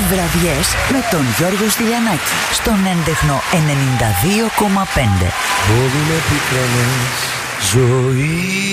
βραδιές με τον Γιώργο Στυλιανάκη στον έντεχνο 92,5. Μπορούν πικρανές ζωή